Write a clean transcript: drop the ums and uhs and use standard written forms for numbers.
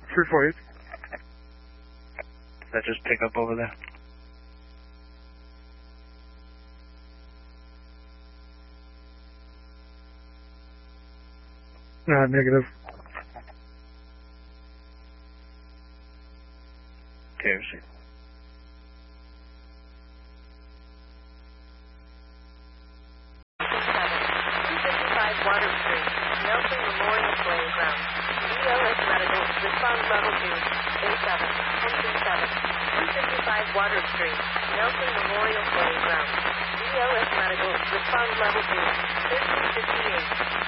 348. That just pick up over there. Negative. Okay, receive. Water Street, Nelson Memorial Playground. EOS Medical, response level 2, A7, engine 7. 255 Water Street, Nelson Memorial Playground. EOS Medical, response level 2, 1358.